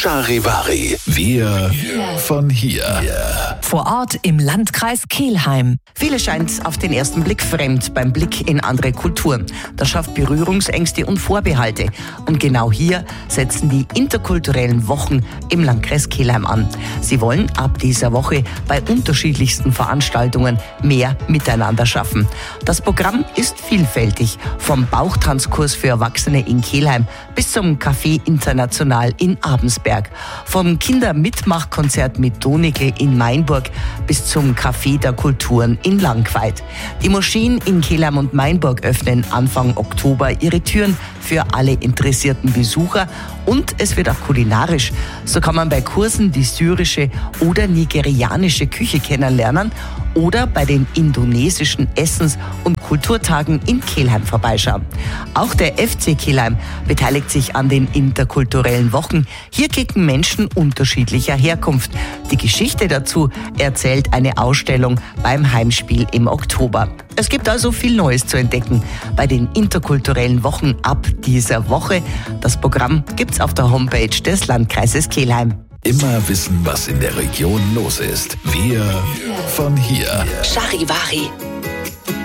Charivari. Wir von hier. Vor Ort im Landkreis Kelheim. Viele scheint auf den ersten Blick fremd beim Blick in andere Kulturen. Das schafft Berührungsängste und Vorbehalte. Und genau hier setzen die interkulturellen Wochen im Landkreis Kelheim an. Sie wollen ab dieser Woche bei unterschiedlichsten Veranstaltungen mehr Miteinander schaffen. Das Programm ist vielfältig, vom Bauchtanzkurs für Erwachsene in Kelheim bis zum Café International in Abensberg, vom Kindermitmachkonzert mit Donegal in Mainburg bis zum Café der Kulturen in Langweid. Die Moscheen in Kelheim und Mainburg öffnen Anfang Oktober ihre Türen für alle interessierten Besucher und es wird auch kulinarisch. So kann man bei Kursen die syrische oder nigerianische Küche kennenlernen oder bei den indonesischen Essens- und Kulturtagen in Kelheim vorbeischauen. Auch der FC Kelheim beteiligt sich an den interkulturellen Wochen. Hier kicken Menschen unterschiedlicher Herkunft. Die Geschichte dazu erzählt eine Ausstellung beim Heimspiel im Oktober. Es gibt also viel Neues zu entdecken bei den interkulturellen Wochen ab dieser Woche. Das Programm gibt's auf der Homepage des Landkreises Kelheim. Immer wissen, was in der Region los ist. Wir von hier. Charivari.